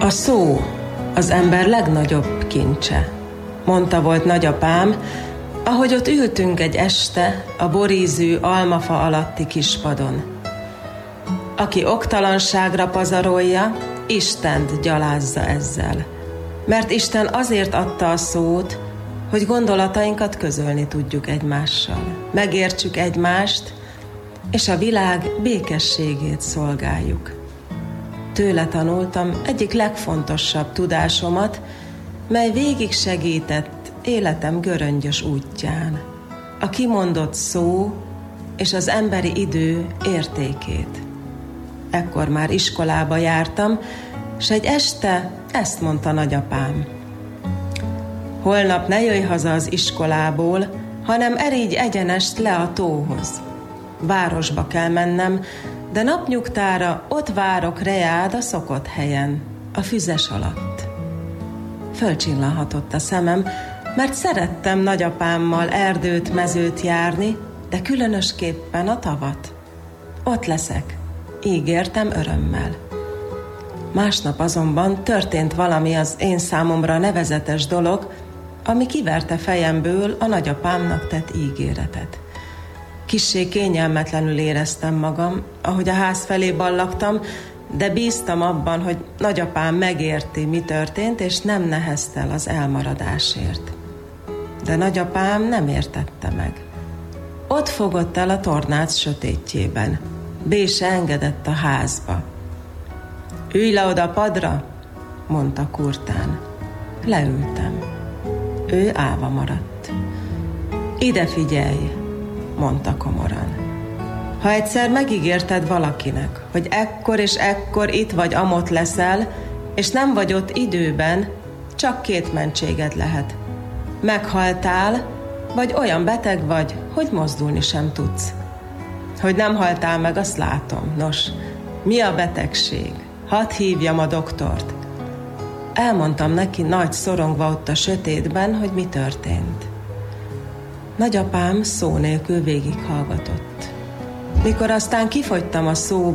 A szó az ember legnagyobb kincse, mondta volt nagyapám, ahogy ott ültünk egy este a borízű almafa alatti kispadon. Aki oktalanságra pazarolja, Istent gyalázza ezzel. Mert Isten azért adta a szót, hogy gondolatainkat közölni tudjuk egymással, megértsük egymást, és a világ békességét szolgáljuk. Tőle tanultam egyik legfontosabb tudásomat, mely végig segített életem göröngyös útján. A kimondott szó és az emberi idő értékét. Ekkor már iskolába jártam, s egy este ezt mondta nagyapám. Holnap ne jöjj haza az iskolából, hanem erígy egyenest le a tóhoz. Városba kell mennem, de napnyugtára ott várok reád a szokott helyen, a füzes alatt. Fölcsillanhatott a szemem, mert szerettem nagyapámmal erdőt, mezőt járni, de különösképpen a tavat. Ott leszek, ígértem örömmel. Másnap azonban történt valami az én számomra nevezetes dolog, ami kiverte fejemből a nagyapámnak tett ígéretet. Kissé kényelmetlenül éreztem magam, ahogy a ház felé ballagtam, de bíztam abban, hogy nagyapám megérti, mi történt, és nem neheztel az elmaradásért. De nagyapám nem értette meg. Ott fogott el a tornác sötétjében. Bése engedett a házba. Ülj le oda a padra, mondta kurtán. Leültem. Ő állva maradt. Ide figyelj, mondta komoran. Ha egyszer megígérted valakinek, hogy ekkor és ekkor itt vagy amott leszel, és nem vagy ott időben, csak két mentséged lehet. Meghaltál, vagy olyan beteg vagy, hogy mozdulni sem tudsz. Hogy nem haltál meg, azt látom. Nos, mi a betegség? Hadd hívjam a doktort. Elmondtam neki nagy szorongva ott a sötétben, hogy mi történt. Nagyapám szó nélkül végighallgatott. Mikor aztán kifogytam a szó